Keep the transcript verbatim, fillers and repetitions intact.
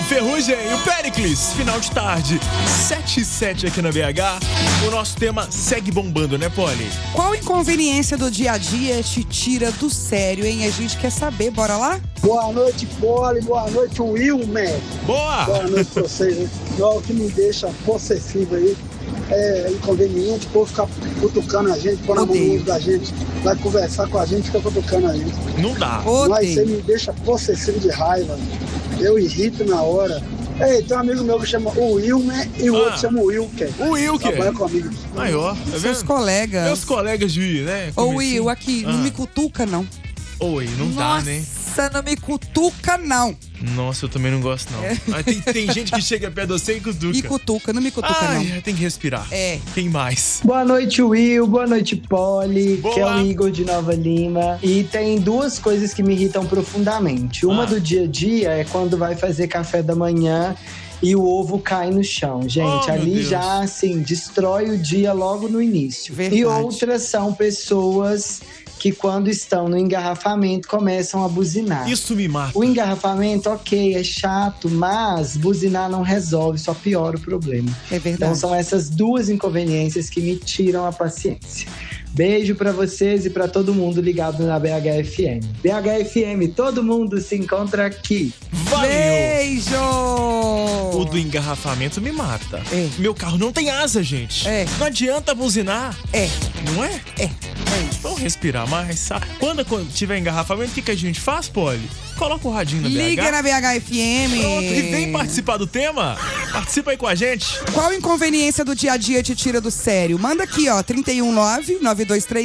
Ferrugem e o Péricles, final de tarde, sete e sete aqui na B H. O nosso tema segue bombando, né, Poli? Qual inconveniência do dia a dia te tira do sério, hein? A gente quer saber, bora lá? Boa noite, Poli, boa noite, Wilmer. Boa! Boa noite pra vocês, né? O que me deixa possessivo aí é inconveniente, o povo ficar cutucando a gente, pôr a mão no olho da gente, vai conversar com a gente, fica cutucando a gente. Não dá. Mas você me deixa possessivo de raiva, eu irrito na hora. Ei, tem um amigo meu que chama o Wilmer e o ah, outro chama o Wilker. O Wilker? Trabalha comigo. Maior, tá vendo? Seus colegas. Meus colegas de, né? Ô Will, aqui, ah. não me cutuca, não. Oi, não Nossa, dá, né? Nossa, não me cutuca, não. Nossa, eu também não gosto, não. É. Mas tem, tem gente que chega perto de você e cutuca. E cutuca, não me cutuca, Ai, não. Tem que respirar. É. Tem mais. Boa noite, Will. Boa noite, Poli. Boa. Que é o Igor de Nova Lima. E tem duas coisas que me irritam profundamente. Uma ah. do dia a dia é quando vai fazer café da manhã e o ovo cai no chão. Gente, oh, ali já, assim, destrói o dia logo no início. Verdade. E outras são pessoas que quando estão no engarrafamento começam a buzinar. Isso me mata. O engarrafamento, ok, é chato, mas buzinar não resolve, só piora o problema. É verdade. Então são essas duas inconveniências que me tiram a paciência. Beijo pra vocês e pra todo mundo ligado na B H F M. B H F M, todo mundo se encontra aqui. Valeu! Beijo! O do engarrafamento me mata. É. Meu carro não tem asa, gente. É. Não adianta buzinar. É. Não é? É. É isso. Vamos respirar mais, sabe? Quando, quando tiver engarrafamento, o que, que a gente faz, Poli? Coloca o radinho na Liga B H. na B H F M. Pronto, e vem participar do tema. Participa aí com a gente. Qual inconveniência do dia a dia te tira do sério? Manda aqui, ó, trinta e um nove, nove dois três